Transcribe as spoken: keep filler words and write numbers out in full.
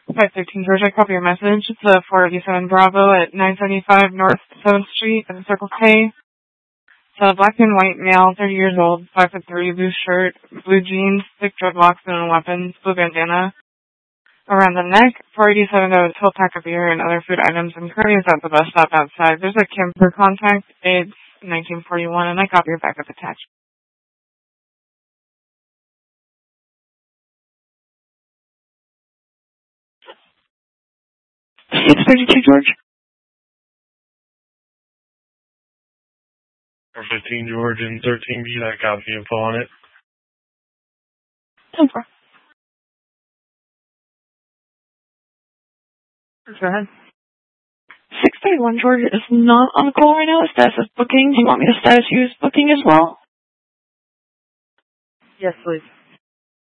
five thirteen Georgia, copy your message. It's a four eighty-seven Bravo at nine seventy-five North seventh Street in Circle K. It's a black and white male, thirty years old, five foot three, blue shirt, blue jeans, thick dreadlocks and weapons, blue bandana around the neck. four eighty-seven got a twelve pack of beer and other food items, and currently is at the bus stop outside. There's a camper contact. It's nineteen forty-one, and I copy your backup attached. six thirty-two George. fifteen George and thirteen B, that copy info on it. ten four. Go ahead. six thirty-one George is not on call right now. The status is booking. Do you want me to status use booking as well? Yes, please.